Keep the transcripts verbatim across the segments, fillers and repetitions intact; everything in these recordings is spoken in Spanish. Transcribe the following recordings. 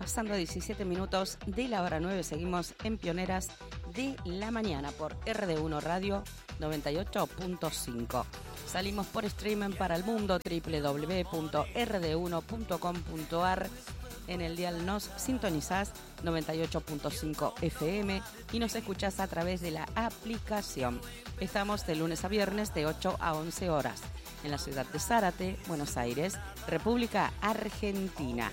pasando diecisiete minutos de la hora nueve. Seguimos en Pioneras de la Mañana por R D uno Radio noventa y ocho punto cinco. Salimos por streaming para el mundo, doble u doble u doble u punto r d uno punto com punto a r. En el dial nos sintonizás noventa y ocho punto cinco F M y nos escuchás a través de la aplicación. Estamos de lunes a viernes de ocho a once horas en la ciudad de Zárate, Buenos Aires, República Argentina.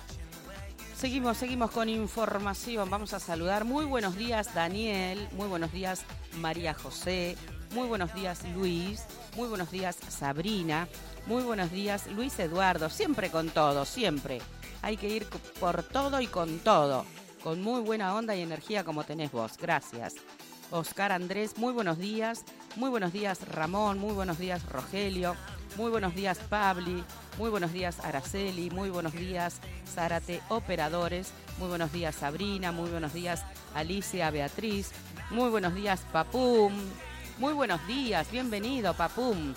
Seguimos, seguimos con información. Vamos a saludar. Muy buenos días, Daniel. Muy buenos días, María José. Muy buenos días, Luis. Muy buenos días, Sabrina. Muy buenos días, Luis Eduardo. Siempre con todo, siempre. Hay que ir por todo y con todo. Con muy buena onda y energía como tenés vos. Gracias. Oscar Andrés, muy buenos días. Muy buenos días, Ramón. Muy buenos días, Rogelio. Muy buenos días, Pabli. Muy buenos días, Araceli. Muy buenos días, Zárate Operadores. Muy buenos días, Sabrina. Muy buenos días, Alicia, Beatriz. Muy buenos días, Papum. Muy buenos días. Bienvenido, Papum.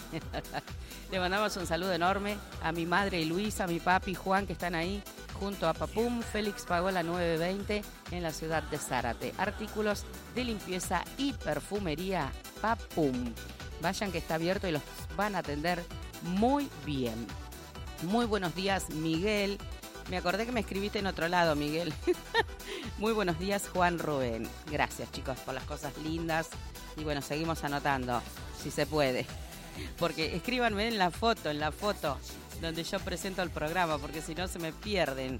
Le mandamos un saludo enorme a mi madre y Luisa, a mi papi Juan, que están ahí junto a Papum. Félix Pagola nueve veinte en la ciudad de Zárate. Artículos de limpieza y perfumería Papum. Vayan que está abierto y los van a atender muy bien. Muy buenos días, Miguel. Me acordé que me escribiste en otro lado, Miguel. Muy buenos días, Juan Rubén. Gracias, chicos, por las cosas lindas. Y bueno, seguimos anotando, si se puede. Porque escríbanme en la foto, en la foto donde yo presento el programa, porque si no se me pierden.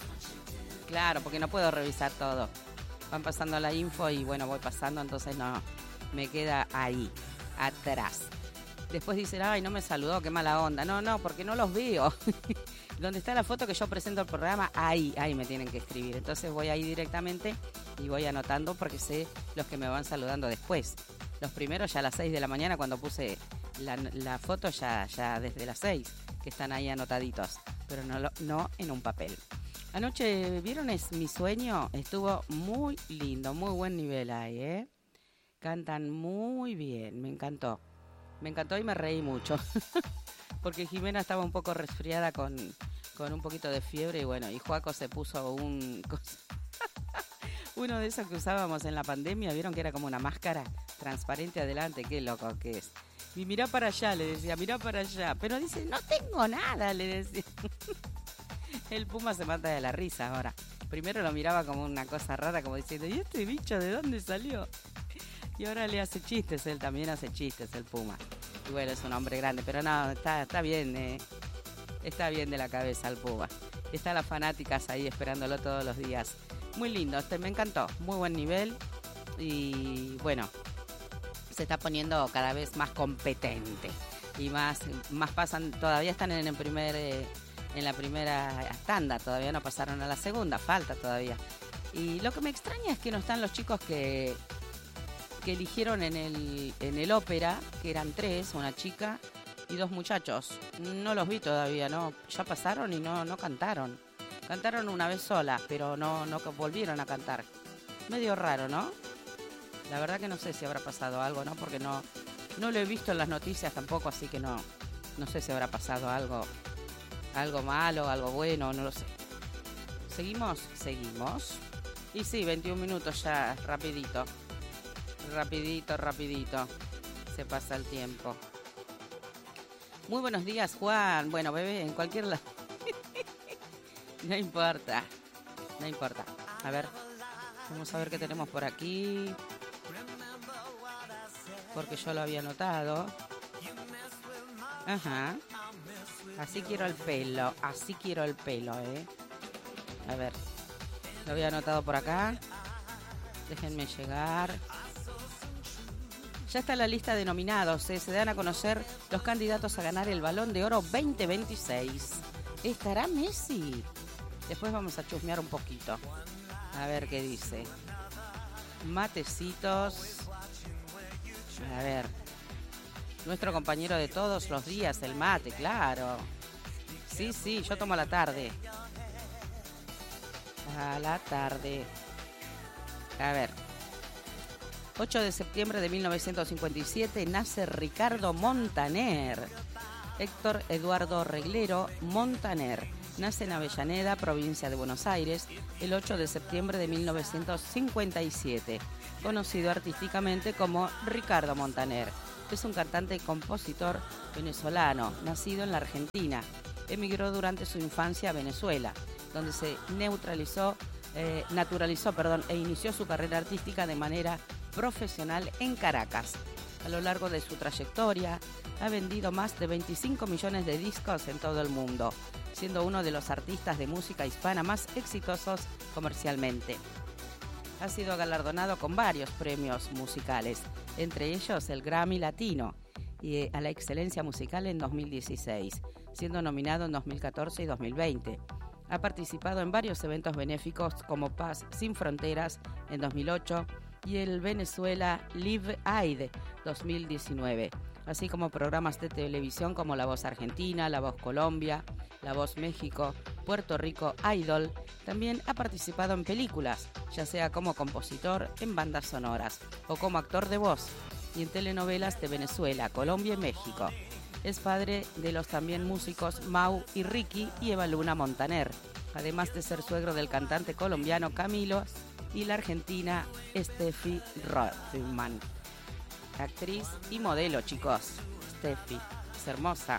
Claro, porque no puedo revisar todo. Van pasando la info y bueno, voy pasando, entonces no, me queda ahí, atrás. Después dicen, ay, no me saludó, qué mala onda. No, no, porque no los veo. Donde está la foto que yo presento el programa, ahí, ahí me tienen que escribir. Entonces voy ahí directamente y voy anotando porque sé los que me van saludando después. Los primeros ya a las seis de la mañana cuando puse la, la foto, ya, ya desde las seis, que están ahí anotaditos, pero no, lo, no en un papel. Anoche, ¿vieron Es Mi Sueño? Estuvo muy lindo, muy buen nivel ahí, ¿eh? Cantan muy bien, me encantó. Me encantó y me reí mucho. Porque Jimena estaba un poco resfriada con, con un poquito de fiebre y bueno, y Joaco se puso un... uno de esos que usábamos en la pandemia, ¿vieron que era como una máscara transparente adelante? Qué loco que es. Y mirá para allá, le decía, mirá para allá. Pero dice, no tengo nada, le decía. El Puma se mata de la risa ahora. Primero lo miraba como una cosa rara, como diciendo, ¿y este bicho de dónde salió? Y ahora le hace chistes, él también hace chistes, el Puma. Y bueno, es un hombre grande, pero no, está, está bien, eh. Está bien de la cabeza el Puma. Están las fanáticas ahí esperándolo todos los días. Muy lindo, este me encantó, muy buen nivel. Y bueno, se está poniendo cada vez más competente. Y más, más pasan, todavía están en el primer, eh, en la primera tanda, todavía no pasaron a la segunda, falta todavía. Y lo que me extraña es que no están los chicos que... que eligieron en el, en el ópera, que eran tres, una chica y dos muchachos. No los vi todavía, ¿no? Ya pasaron y no, no cantaron. Cantaron una vez sola, pero no, no volvieron a cantar. Medio raro, ¿no? La verdad que no sé si habrá pasado algo, ¿no? Porque no, no lo he visto en las noticias tampoco, así que no, no sé si habrá pasado algo, algo malo, algo bueno, no lo sé. ¿Seguimos? Seguimos. Y sí, veintiún minutos ya, rapidito. Rapidito, rapidito. Se pasa el tiempo. Muy buenos días, Juan. Bueno, bebé, en cualquier lado. No importa. No importa. A ver. Vamos a ver qué tenemos por aquí. Porque yo lo había notado. Ajá. Así quiero el pelo. Así quiero el pelo, ¿eh? A ver. Lo había anotado por acá. Déjenme llegar. Ya está la lista de nominados, ¿eh? Se dan a conocer los candidatos a ganar el Balón de Oro veinte veintiséis. ¿Estará Messi? Después vamos a chusmear un poquito. A ver qué dice. Matecitos. A ver. Nuestro compañero de todos los días, el mate, claro. Sí, sí, yo tomo a la tarde. A la tarde. A ver. ocho de septiembre de mil novecientos cincuenta y siete nace Ricardo Montaner. Héctor Eduardo Reglero Montaner Nace en Avellaneda, provincia de Buenos Aires, el ocho de septiembre de mil novecientos cincuenta y siete, conocido artísticamente como Ricardo Montaner. Es un cantante y compositor venezolano, nacido en la Argentina. Emigró durante su infancia a Venezuela, donde se neutralizó, eh, naturalizó perdón, e inició su carrera artística de manera profesional en Caracas. A lo largo de su trayectoria, ha vendido más de veinticinco millones de discos en todo el mundo, siendo uno de los artistas de música hispana más exitosos comercialmente. Ha sido galardonado con varios premios musicales, entre ellos el Grammy Latino y a la excelencia musical en dos mil dieciséis, siendo nominado en dos mil catorce y dos mil veinte. Ha participado en varios eventos benéficos como Paz Sin Fronteras en dos mil ocho y el Venezuela Live Aid dos mil diecinueve, así como programas de televisión como La Voz Argentina, La Voz Colombia, La Voz México, Puerto Rico Idol. También ha participado en películas, ya sea como compositor en bandas sonoras o como actor de voz, y en telenovelas de Venezuela, Colombia y México. Es padre de los también músicos Mau y Ricky y Eva Luna Montaner, además de ser suegro del cantante colombiano Camilo y la argentina Steffi Rothman. Actriz y modelo, chicos. Steffi, es hermosa.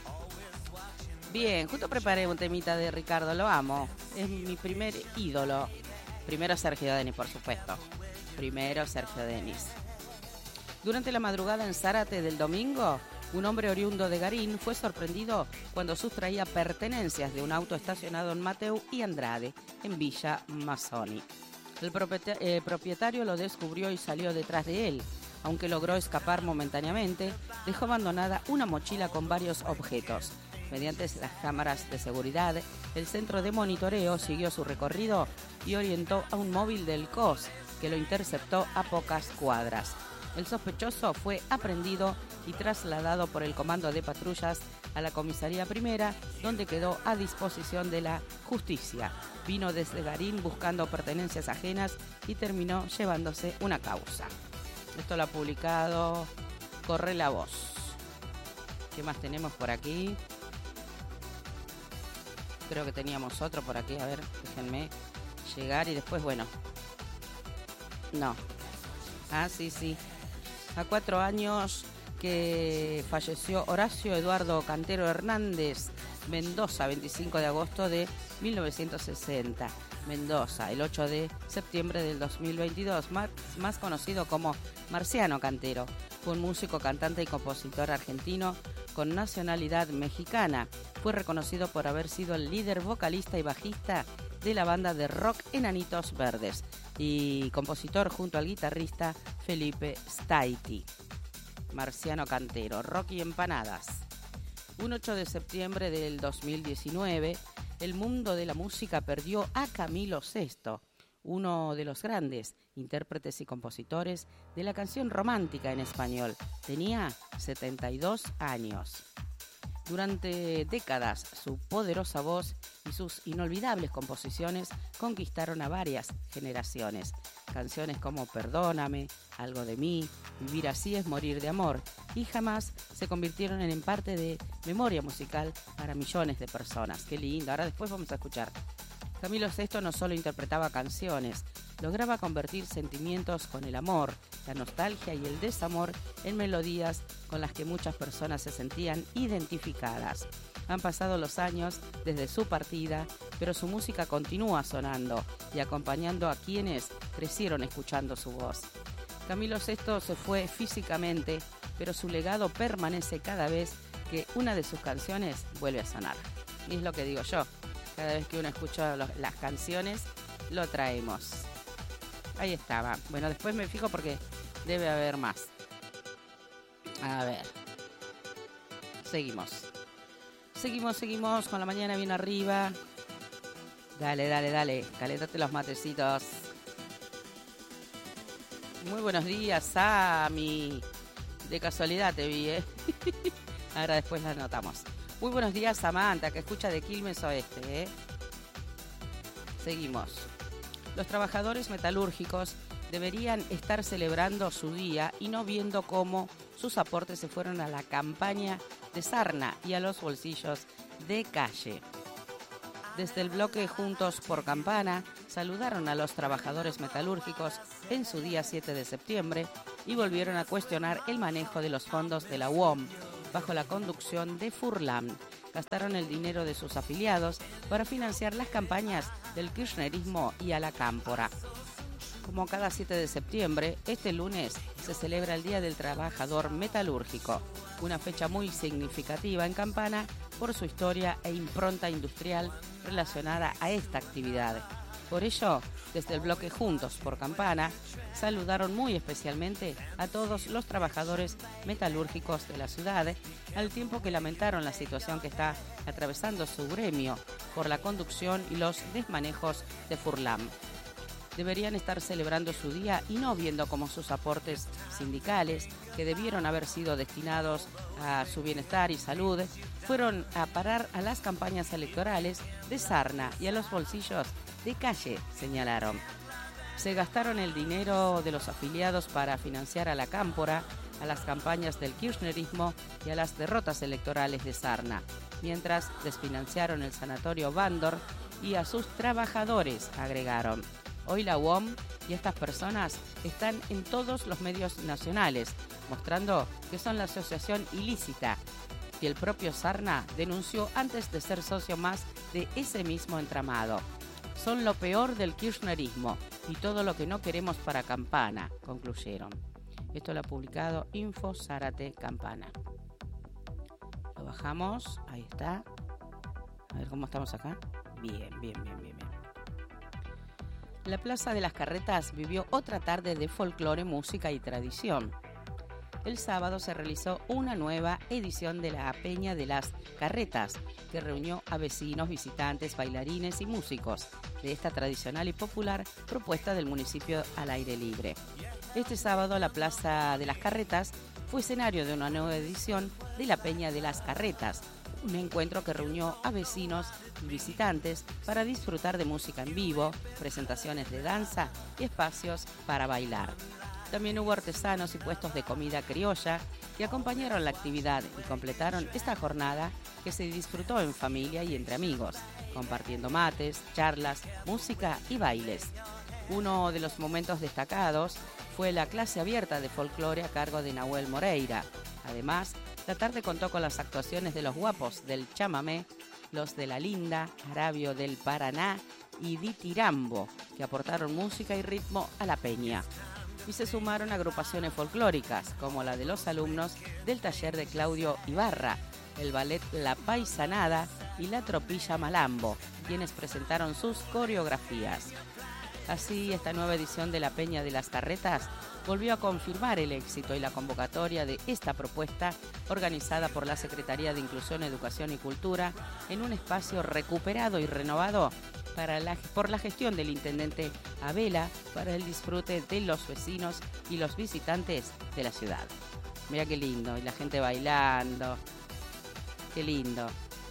Bien, justo preparé un temita de Ricardo, lo amo. Es mi primer ídolo. Primero Sergio Denis, por supuesto. Primero Sergio Denis. Durante la madrugada en Zárate del domingo, un hombre oriundo de Garín fue sorprendido cuando sustraía pertenencias de un auto estacionado en Mateu y Andrade, en Villa Mazzoni. El propietario lo descubrió y salió detrás de él. Aunque logró escapar momentáneamente, dejó abandonada una mochila con varios objetos. Mediante las cámaras de seguridad, el centro de monitoreo siguió su recorrido y orientó a un móvil del C O S que lo interceptó a pocas cuadras. El sospechoso fue aprehendido y trasladado por el Comando de Patrullas a la Comisaría Primera, donde quedó a disposición de la justicia. Vino desde Garín buscando pertenencias ajenas y terminó llevándose una causa. Esto lo ha publicado Corre la Voz. ¿Qué más tenemos por aquí? Creo que teníamos otro por aquí. A ver, déjenme llegar y después, bueno. No. Ah, sí, sí. A cuatro años que falleció Horacio Eduardo Cantero Hernández, Mendoza, veinticinco de agosto de mil novecientos sesenta. Mendoza, el ocho de septiembre del dos mil veintidós, más, más conocido como Marciano Cantero. Fue un músico, cantante y compositor argentino con nacionalidad mexicana. Fue reconocido por haber sido el líder vocalista y bajista de la banda de rock Enanitos Verdes y compositor junto al guitarrista Felipe Staiti. Marciano Cantero, rock y empanadas. Un ocho de septiembre del dos mil diecinueve, el mundo de la música perdió a Camilo Sesto, uno de los grandes intérpretes y compositores de la canción romántica en español. Tenía setenta y dos años. Durante décadas, su poderosa voz y sus inolvidables composiciones conquistaron a varias generaciones. Canciones como Perdóname, Algo de mí, Vivir así es morir de amor, y Jamás se convirtieron en parte de memoria musical para millones de personas. Qué lindo, ahora después vamos a escuchar. Camilo Sesto no solo interpretaba canciones, lograba convertir sentimientos con el amor, la nostalgia y el desamor en melodías con las que muchas personas se sentían identificadas. Han pasado los años desde su partida, pero su música continúa sonando y acompañando a quienes crecieron escuchando su voz. Camilo Sesto se fue físicamente, pero su legado permanece cada vez que una de sus canciones vuelve a sonar. Y es lo que digo yo. Cada vez que uno escucha los, las canciones, lo traemos. Ahí estaba. Bueno, después me fijo porque debe haber más. A ver. Seguimos. Seguimos, seguimos con la mañana bien arriba. Dale, dale, dale. Calentate los matecitos. Muy buenos días, Sami. De casualidad te vi, ¿eh? Ahora después la anotamos. Muy buenos días, Samantha, que escucha de Quilmes Oeste, ¿eh? Seguimos. Los trabajadores metalúrgicos deberían estar celebrando su día y no viendo cómo sus aportes se fueron a la campaña de sarna y a los bolsillos de Calle. Desde el bloque Juntos por Campana saludaron a los trabajadores metalúrgicos en su día siete de septiembre y volvieron a cuestionar el manejo de los fondos de la U O M bajo la conducción de Furlan. Gastaron el dinero de sus afiliados para financiar las campañas del kirchnerismo y a la cámpora. Como cada siete de septiembre, este lunes se celebra el Día del Trabajador Metalúrgico, una fecha muy significativa en Campana por su historia e impronta industrial relacionada a esta actividad. Por ello, desde el bloque Juntos por Campana, saludaron muy especialmente a todos los trabajadores metalúrgicos de la ciudad, al tiempo que lamentaron la situación que está atravesando su gremio por la conducción y los desmanejos de Furlan. Deberían estar celebrando su día y no viendo cómo sus aportes sindicales, que debieron haber sido destinados a su bienestar y salud, fueron a parar a las campañas electorales de Sarna y a los bolsillos de Calle, señalaron. Se gastaron el dinero de los afiliados para financiar a la cámpora, a las campañas del kirchnerismo y a las derrotas electorales de Sarna, mientras desfinanciaron el sanatorio Bándor y a sus trabajadores, agregaron. Hoy la U O M y estas personas están en todos los medios nacionales, mostrando que son la asociación ilícita que el propio Sarna denunció antes de ser socio más de ese mismo entramado. Son lo peor del kirchnerismo y todo lo que no queremos para Campana, concluyeron. Esto lo ha publicado Info Zárate Campana. Lo bajamos, ahí está. A ver cómo estamos acá. Bien, bien, bien, bien, bien. La Plaza de las Carretas vivió otra tarde de folclore, música y tradición. El sábado se realizó una nueva edición de la Peña de las Carretas, que reunió a vecinos, visitantes, bailarines y músicos de esta tradicional y popular propuesta del municipio al aire libre. Este sábado la Plaza de las Carretas fue escenario de una nueva edición de la Peña de las Carretas, un encuentro que reunió a vecinos y visitantes para disfrutar de música en vivo, presentaciones de danza y espacios para bailar. También hubo artesanos y puestos de comida criolla que acompañaron la actividad y completaron esta jornada que se disfrutó en familia y entre amigos, compartiendo mates, charlas, música y bailes. Uno de los momentos destacados fue la clase abierta de folclore a cargo de Nahuel Moreira. Además, la tarde contó con las actuaciones de los guapos del chamamé, los de la Linda, Arabio del Paraná y Ditirambo, que aportaron música y ritmo a la peña. Y se sumaron agrupaciones folclóricas, como la de los alumnos del taller de Claudio Ibarra, el ballet La Paisanada y la Tropilla Malambo, quienes presentaron sus coreografías. Así, esta nueva edición de la Peña de las Carretas volvió a confirmar el éxito y la convocatoria de esta propuesta organizada por la Secretaría de Inclusión, Educación y Cultura en un espacio recuperado y renovado para la, por la gestión del intendente Abela para el disfrute de los vecinos y los visitantes de la ciudad. Mira qué lindo, y la gente bailando, qué lindo.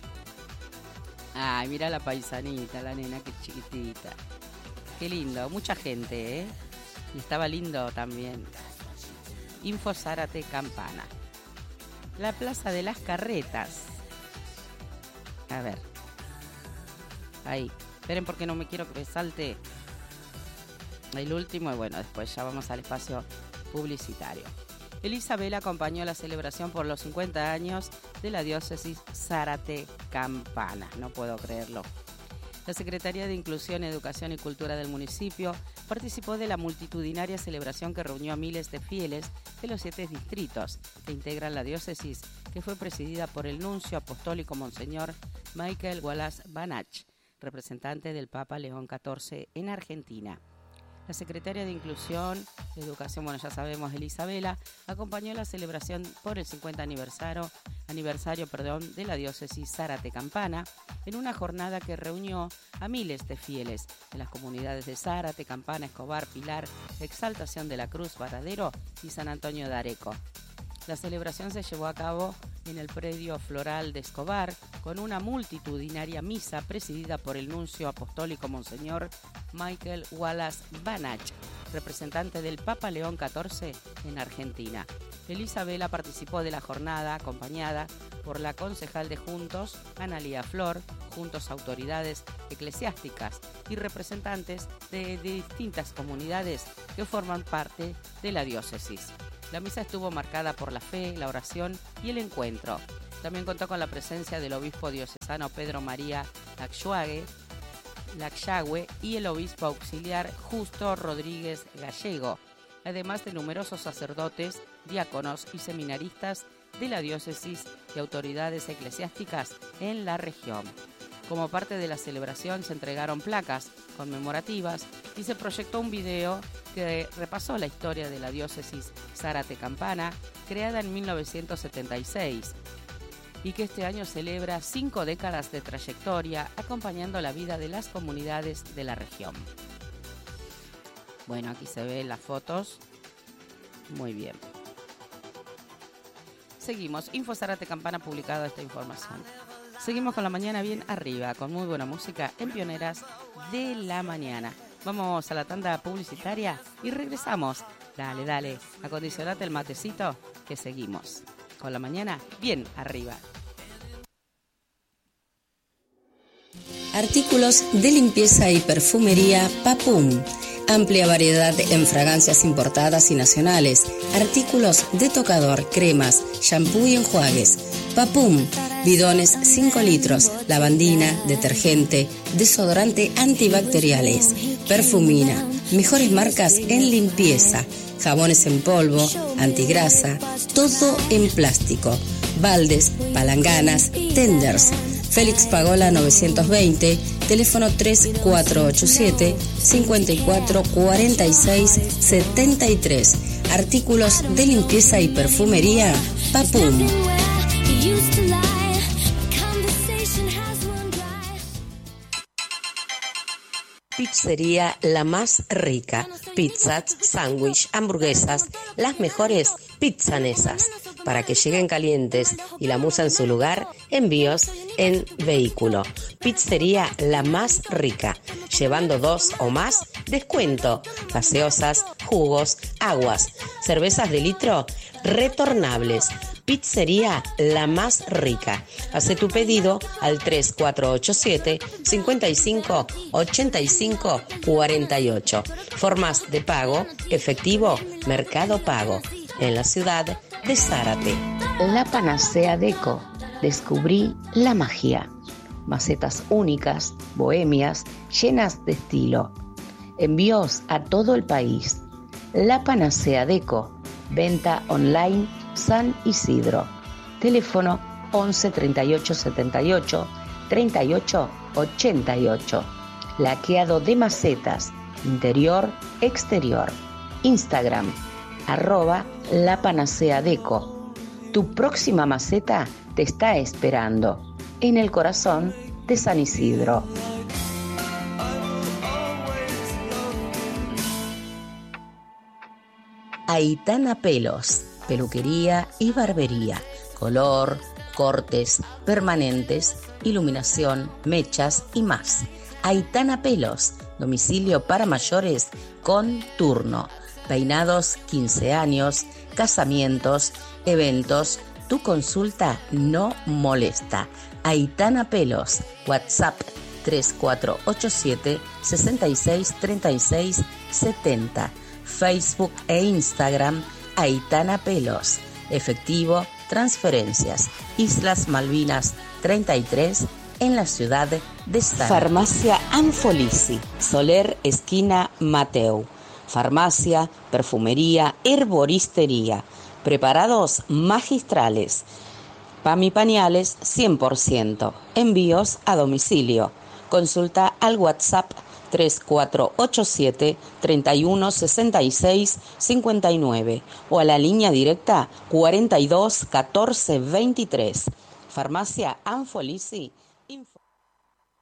Ay, mira la paisanita, la nena, qué chiquitita. Qué lindo, mucha gente, ¿eh? Y estaba lindo también. Info Zárate Campana. La Plaza de las Carretas. A ver. Ahí. Esperen porque no me quiero que me salte el último. Y bueno, después ya vamos al espacio publicitario. Elisa Vela acompañó la celebración por los cincuenta años de la diócesis Zárate Campana. No puedo creerlo. La Secretaría de Inclusión, Educación y Cultura del municipio participó de la multitudinaria celebración que reunió a miles de fieles de los siete distritos que integran la diócesis, que fue presidida por el nuncio apostólico Monseñor Michael Wallace Banach, representante del Papa León catorce en Argentina. La secretaria de Inclusión, Educación, bueno, ya sabemos, Elisa Vela, acompañó la celebración por el cincuenta aniversario, aniversario perdón, de la diócesis Zárate Campana, en una jornada que reunió a miles de fieles en las comunidades de Zárate, Campana, Escobar, Pilar, Exaltación de la Cruz, Varadero y San Antonio de Areco. La celebración se llevó a cabo en el predio floral de Escobar con una multitudinaria misa presidida por el nuncio apostólico Monseñor Michael Wallace Banach, representante del Papa León catorce en Argentina. Elisa Vela participó de la jornada acompañada por la concejal de Juntos, Analía Flor, Juntos autoridades eclesiásticas y representantes de, de distintas comunidades que forman parte de la diócesis. La misa estuvo marcada por la fe, la oración y el encuentro. También contó con la presencia del obispo diocesano Pedro María Laxague, Laxague y el obispo auxiliar Justo Rodríguez Gallego, además de numerosos sacerdotes, diáconos y seminaristas de la diócesis y autoridades eclesiásticas en la región. Como parte de la celebración se entregaron placas conmemorativas y se proyectó un video que repasó la historia de la diócesis Zárate-Campana, creada en mil novecientos setenta y seis, y que este año celebra cinco décadas de trayectoria acompañando la vida de las comunidades de la región. Bueno, aquí se ven las fotos. Muy bien. Seguimos. Info Zárate Campana ha publicado esta información. Seguimos con la mañana bien arriba, con muy buena música en Pioneras de la Mañana. Vamos a la tanda publicitaria y regresamos. Dale, dale, acondicionate el matecito que seguimos. Con la mañana bien arriba. Artículos de limpieza y perfumería Papum. Amplia variedad en fragancias importadas y nacionales. Artículos de tocador, cremas, shampoo y enjuagues. Papum. Bidones cinco litros, lavandina, detergente, desodorante antibacteriales. Perfumina. Mejores marcas en limpieza. Jabones en polvo, antigrasa. Todo en plástico. Baldes, palanganas, tenders. Félix Pagola novecientos veinte, teléfono tres cuatro ocho siete, cinco cuatro cuatro seis siete tres. Artículos de limpieza y perfumería Papum. Pizzería La Más Rica. Pizzas, sándwich, hamburguesas, las mejores pizzanesas. Para que lleguen calientes y la musa en su lugar, envíos en vehículo. Pizzería La Más Rica. Llevando dos o más, descuento. Gaseosas, jugos, aguas, cervezas de litro, retornables. Pizzería La Más Rica. Hace tu pedido al tres cuatro ocho siete, cinco cinco, ocho cinco cuatro ocho. Formas de pago, efectivo, Mercado Pago. En la ciudad de Zárate. La Panacea Deco. Descubrí la magia. Macetas únicas, bohemias, llenas de estilo. Envíos a todo el país. La Panacea Deco. Venta online San Isidro. Teléfono once treinta y ocho setenta y ocho treinta y ocho ochenta y ocho. Laqueado de macetas, interior, exterior. Instagram, arroba La Panacea Deco. Tu próxima maceta te está esperando en el corazón de San Isidro. Aitana Pelos, peluquería y barbería, color, cortes, permanentes, iluminación, mechas y más. Aitana Pelos, domicilio para mayores con turno. Peinados quince años, casamientos, eventos. Tu consulta no molesta. Aitana Pelos, WhatsApp tres cuatro ocho siete, sesenta y seis treinta y seis setenta. Facebook e Instagram Aitana Pelos. Efectivo, transferencias. Islas Malvinas treinta y tres en la ciudad de Zárate. Farmacia Anfolisi, Soler esquina Mateu. Farmacia, perfumería, herboristería. Preparados magistrales. P A M y pañales cien por ciento. Envíos a domicilio. Consulta al WhatsApp tres cuatro ocho siete, treinta y uno, sesenta y seis, cincuenta y nueve o a la línea directa cuarenta y dos, catorce, veintitrés. Farmacia Anfolisi,